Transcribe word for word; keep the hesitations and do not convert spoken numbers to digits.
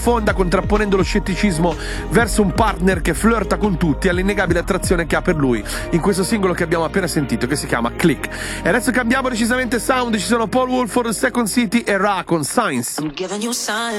fonda, contrapponendo lo scetticismo verso un partner che flirta con tutti e all'innegabile attrazione che ha per lui in questo singolo che abbiamo appena sentito, che si chiama Click. E adesso cambiamo decisamente sound, ci sono Paul Woolford, Second City e Ra con Science. I'm giving you signs.